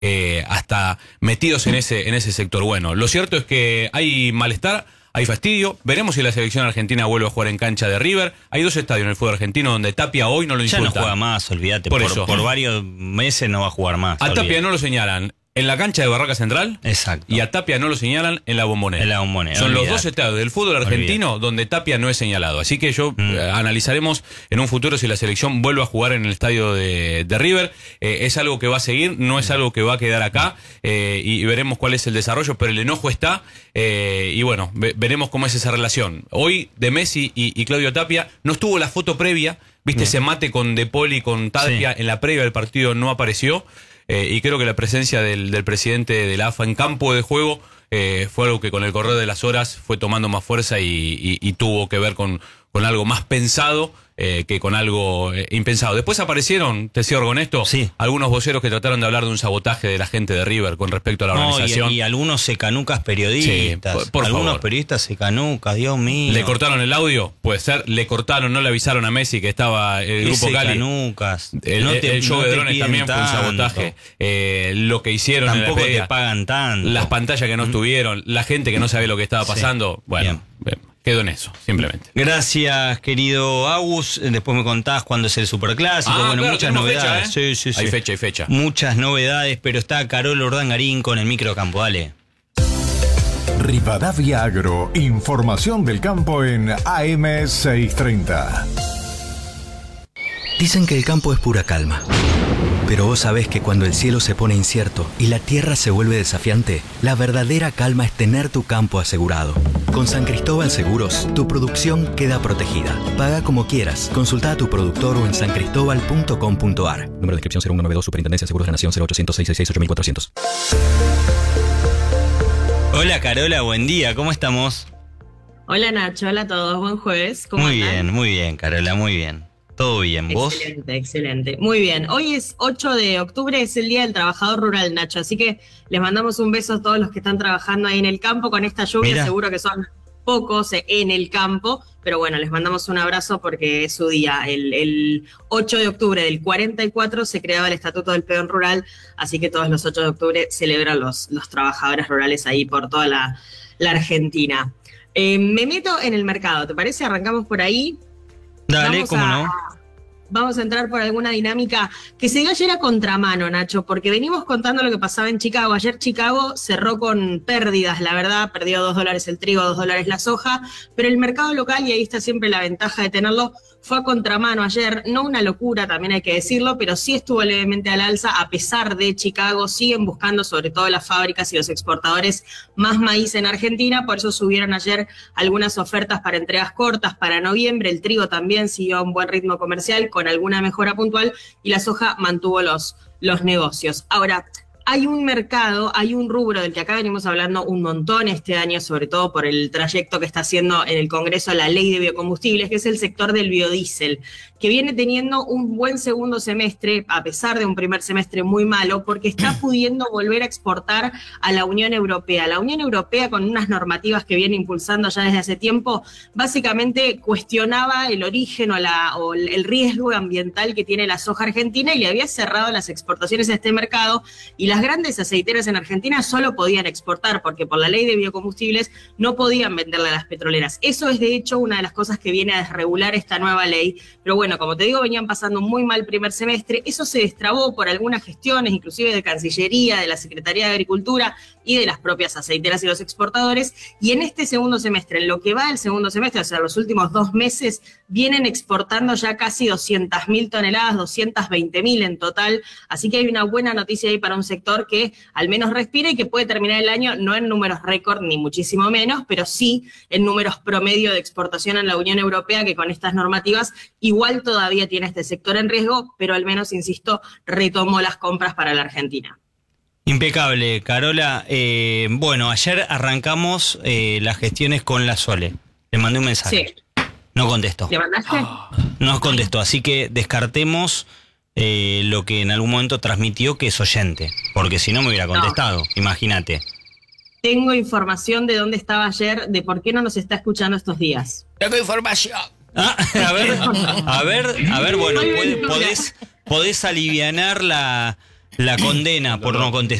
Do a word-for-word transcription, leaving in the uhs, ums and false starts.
eh, hasta metidos en ese, en ese sector. Bueno, lo cierto es que hay malestar, hay fastidio. Veremos si la selección argentina vuelve a jugar en cancha de River. Hay dos estadios en el fútbol argentino donde Tapia hoy no lo insultan. Ya no juega más, olvídate. Por, por, eso. por varios meses no va a jugar más. A olvídate. Tapia no lo señalan en la cancha de Barraca Central. Exacto. Y a Tapia no lo señalan en la Bombonera. En la Bombonera. Son olvídate. los dos estadios del fútbol argentino olvídate. donde Tapia no es señalado. Así que yo mm. eh, analizaremos en un futuro si la selección vuelve a jugar en el estadio de, de River. Eh, es algo que va a seguir, no es algo que va a quedar acá. Eh, y, y veremos cuál es el desarrollo, pero el enojo está. Eh, y bueno, ve, veremos cómo es esa relación. Hoy de Messi y, y Claudio Tapia no estuvo la foto previa. Viste, mm. ese mate con De Paul y con Tapia sí. en la previa del partido no apareció. Eh, y creo que la presencia del, del presidente de la A F A en campo de juego eh, fue algo que con el correr de las horas fue tomando más fuerza y, y, y tuvo que ver con, con algo más pensado eh, que con algo eh, impensado. Después aparecieron, te cierro con esto, sí. algunos voceros que trataron de hablar de un sabotaje de la gente de River con respecto a la no, organización. Y, y algunos secanucas periodistas. Sí, por, por algunos favor. periodistas secanucas, Dios mío. ¿Le cortaron el audio? Puede ser, le cortaron, no le avisaron a Messi que estaba el grupo Cali. Secanucas. El, no te, el show no de drones también tanto. fue un sabotaje. Eh, lo que hicieron Tampoco en la previa, te pagan tanto. las pantallas que no estuvieron, la gente que no sabía lo que estaba pasando. Sí. Bueno, bien. Quedo en eso, simplemente. Gracias, querido Agus. Después me contás cuándo es el Superclásico. Ah, bueno, claro, muchas novedades. Fecha, ¿eh? Sí, sí, sí. Hay fecha, hay fecha. Muchas novedades, pero está Carola Urdangarín con el microcampo. Dale. Rivadavia Agro, información del campo en A M seiscientos treinta. Dicen que el campo es pura calma. Pero vos sabés que cuando el cielo se pone incierto y la tierra se vuelve desafiante, la verdadera calma es tener tu campo asegurado. Con San Cristóbal Seguros, tu producción queda protegida. Paga como quieras. Consulta a tu productor o en san cristóbal punto com punto a r. Número de inscripción cero uno noventa y dos, Superintendencia de Seguros de la Nación, cero ochocientos, seiscientos sesenta y seis, ocho mil cuatrocientos. Hola Carola, buen día, ¿cómo estamos? Hola Nacho, hola a todos, buen jueves. ¿Cómo muy andan? bien, muy bien Carola, muy bien. Todo bien, ¿vos? Excelente, excelente. Muy bien. Hoy es ocho de octubre, es el Día del Trabajador Rural, Nacho. Así que les mandamos un beso a todos los que están trabajando ahí en el campo con esta lluvia. Mirá. Seguro que son pocos en el campo, pero bueno, les mandamos un abrazo porque es su día. El, el ocho de octubre del cuarenta y cuatro se creaba el Estatuto del Peón Rural, así que todos los ocho de octubre celebran los, los trabajadores rurales ahí por toda la, la Argentina. Eh, me meto en el mercado, ¿te parece? Arrancamos por ahí. Dale, vamos cómo a, no. Vamos a entrar por alguna dinámica que se dio ayer a contramano, Nacho, porque venimos contando lo que pasaba en Chicago. Ayer Chicago cerró con pérdidas, la verdad, perdió dos dólares el trigo, dos dólares la soja, pero el mercado local, y ahí está siempre la ventaja de tenerlo, fue a contramano ayer, no una locura, también hay que decirlo, pero sí estuvo levemente al alza, a pesar de Chicago, siguen buscando, sobre todo las fábricas y los exportadores, más maíz en Argentina, por eso subieron ayer algunas ofertas para entregas cortas para noviembre, el trigo también siguió a un buen ritmo comercial, con alguna mejora puntual, y la soja mantuvo los, los negocios. Ahora, hay un mercado, hay un rubro del que acá venimos hablando un montón este año, sobre todo por el trayecto que está haciendo en el Congreso la ley de biocombustibles, que es el sector del biodiesel, que viene teniendo un buen segundo semestre, a pesar de un primer semestre muy malo, porque está pudiendo volver a exportar a la Unión Europea. La Unión Europea, con unas normativas que viene impulsando ya desde hace tiempo, básicamente cuestionaba el origen o, la, o el riesgo ambiental que tiene la soja argentina y le había cerrado las exportaciones a este mercado, y las grandes aceiteras en Argentina solo podían exportar porque por la ley de biocombustibles no podían venderle a las petroleras. Eso es de hecho una de las cosas que viene a desregular esta nueva ley, pero bueno, como te digo, venían pasando un muy mal primer semestre. Eso se destrabó por algunas gestiones, inclusive de Cancillería, de la Secretaría de Agricultura y de las propias aceiteras y los exportadores, y en este segundo semestre, en lo que va del segundo semestre, o sea, los últimos dos meses, vienen exportando ya casi doscientas mil toneladas, doscientas veinte mil en total, así que hay una buena noticia ahí para un sector que al menos respira y que puede terminar el año no en números récord ni muchísimo menos, pero sí en números promedio de exportación en la Unión Europea, que con estas normativas igual todavía tiene este sector en riesgo, pero al menos, insisto, retomó las compras para la Argentina. Impecable, Carola. Eh, bueno, ayer arrancamos eh, las gestiones con la Sole. Le mandé un mensaje. Sí. No contestó. ¿Le mandaste? No contestó, así que descartemos eh, lo que en algún momento transmitió, que es oyente, porque si no me hubiera contestado, no. Imagínate. Tengo información de dónde estaba ayer, de por qué no nos está escuchando estos días. Tengo información. Ah, a ver, a ver, a ver, bueno, podés, podés alivianar la... La condena por no contestar